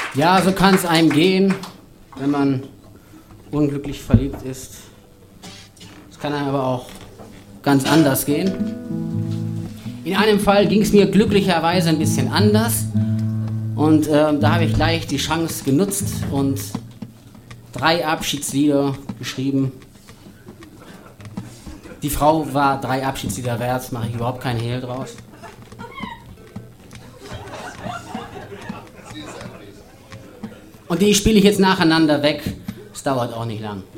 Ja, so kann es einem gehen, wenn man unglücklich verliebt ist. Es kann einem aber auch ganz anders gehen. In einem Fall ging es mir glücklicherweise ein bisschen anders und da habe ich gleich die Chance genutzt und 3 Abschiedslieder geschrieben. Die Frau war 3 Abschiedslieder wert, mache ich überhaupt keinen Hehl draus. Und die spiele ich jetzt nacheinander weg. Es dauert auch nicht lang.